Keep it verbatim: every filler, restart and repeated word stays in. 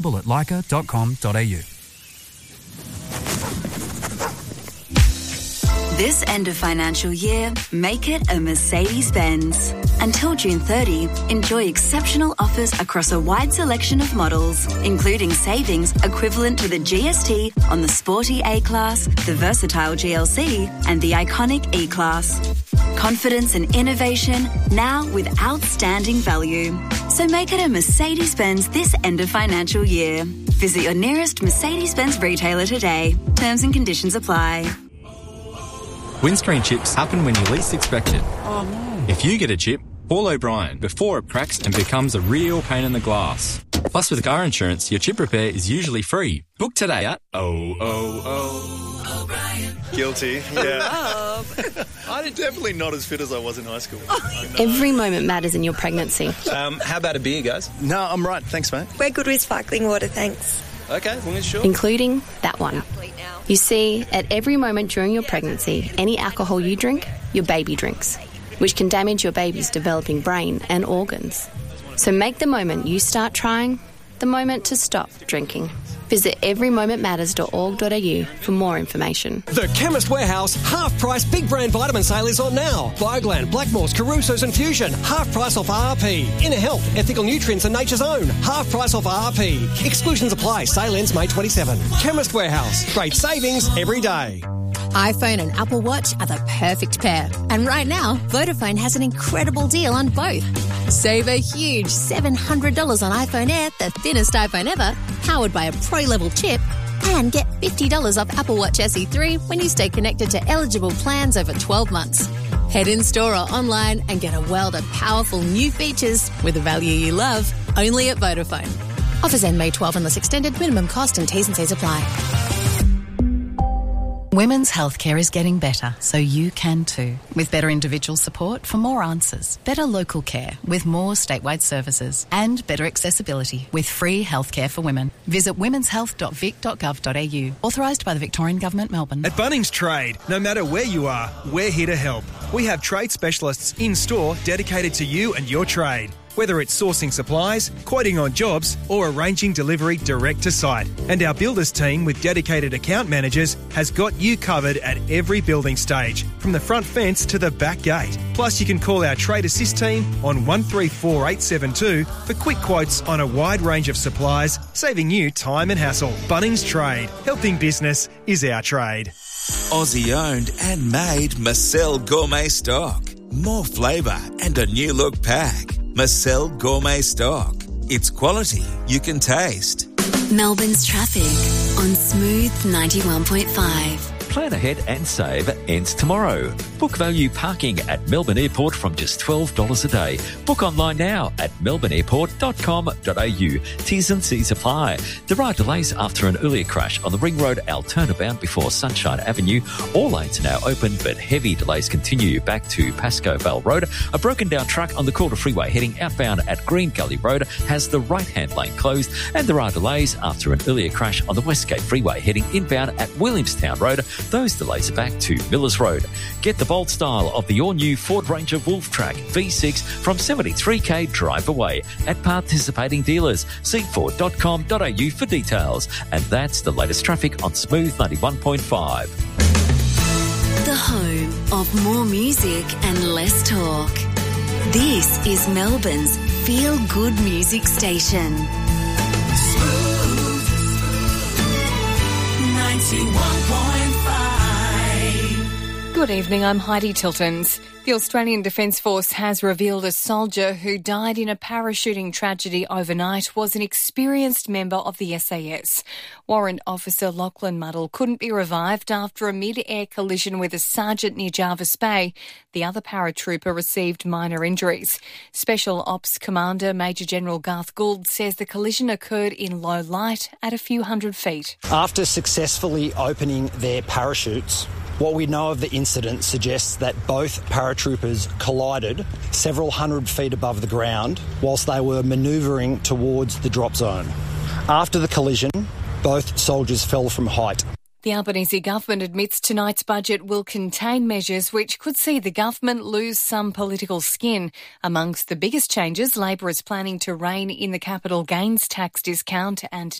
at leica dot com dot a u. This end of financial year, make it a Mercedes-Benz. Until June thirtieth, enjoy exceptional offers across a wide selection of models, including savings equivalent to the G S T on the sporty A-Class, the versatile G L C, and the iconic E-Class. Confidence and innovation, now with outstanding value. So make it a Mercedes-Benz this end of financial year. Visit your nearest Mercedes-Benz retailer today. Terms and conditions apply. Windscreen chips happen when you least expect it. Oh, no. If you get a chip, call O'Brien before it cracks and becomes a real pain in the glass. Plus, with car insurance, your chip repair is usually free. Book today at oh oh oh O'Brien. Guilty, yeah. I'm definitely not as fit as I was in high school. Every moment matters in your pregnancy. Um, how about a beer, guys? No, I'm right. Thanks, mate. We're good with sparkling water, thanks. Okay, as long as sure. Including that one. You see, at every moment during your pregnancy, any alcohol you drink, your baby drinks, which can damage your baby's developing brain and organs. So make the moment you start trying the moment to stop drinking. Visit every moment matters dot org dot a u for more information. The Chemist Warehouse half-price big brand vitamin sale is on now. Bioglane, Blackmores, Caruso's and Fusion, half price off R R P. Inner Health, Ethical Nutrients and Nature's Own, half price off R R P. Exclusions apply. Sale ends May twenty-seventh. Chemist Warehouse, great savings every day. iPhone and Apple Watch are the perfect pair. And right now, Vodafone has an incredible deal on both. Save a huge seven hundred dollars on iPhone Air, the thinnest iPhone ever, powered by a pro-level chip, and get fifty dollars off Apple Watch S E three when you stay connected to eligible plans over twelve months. Head in-store or online and get a world of powerful new features with the value you love, only at Vodafone. Offers end May twelfth unless extended. Minimum cost and T's and C's apply. Women's healthcare is getting better, so you can too. With better individual support for more answers, better local care with more statewide services, and better accessibility with free healthcare for women. Visit womens health dot vic dot gov dot a u. Authorised by the Victorian Government, Melbourne. At Bunnings Trade, no matter where you are, we're here to help. We have trade specialists in-store dedicated to you and your trade. Whether it's sourcing supplies, quoting on jobs, or arranging delivery direct to site. And our builders team with dedicated account managers has got you covered at every building stage, from the front fence to the back gate. Plus, you can call our Trade Assist team on one three four eight seven two for quick quotes on a wide range of supplies, saving you time and hassle. Bunnings Trade. Helping business is our trade. Aussie owned and made Marcel Gourmet Stock. More flavour and a new look pack. Marcel Gourmet Stock. It's quality you can taste. Melbourne's traffic on Smooth ninety-one point five. Plan ahead and save ends tomorrow. Book value parking at Melbourne Airport from just twelve dollars a day. Book online now at melbourne airport dot com dot a u. T's and C's apply. There are delays after an earlier crash on the Ring Road Altona bound before Sunshine Avenue. All lanes are now open, but heavy delays continue back to Pascoe Vale Road. A broken down truck on the Calder Freeway heading outbound at Green Gully Road has the right-hand lane closed, and there are delays after an earlier crash on the Westgate Freeway heading inbound at Williamstown Road. Those delays are back to Millers Road. Get the bold style of the all-new Ford Ranger Wolf Track V six from seventy-three k drive away at participating dealers. see ford dot com dot a u for details. And that's the latest traffic on Smooth ninety-one point five. The home of more music and less talk. This is Melbourne's feel-good music station. Smooth ninety-one point five. Good evening, I'm Heidi Tiltons. The Australian Defence Force has revealed a soldier who died in a parachuting tragedy overnight was an experienced member of the S A S. Warrant Officer Lachlan Muddle couldn't be revived after a mid-air collision with a sergeant near Jarvis Bay. The other paratrooper received minor injuries. Special Ops Commander Major General Garth Gould says the collision occurred in low light at a few hundred feet. After successfully opening their parachutes, what we know of the incident suggests that both paratroopers collided several hundred feet above the ground whilst they were manoeuvring towards the drop zone. After the collision, both soldiers fell from height. The Albanese government admits tonight's budget will contain measures which could see the government lose some political skin. Amongst the biggest changes, Labor is planning to rein in the capital gains tax discount and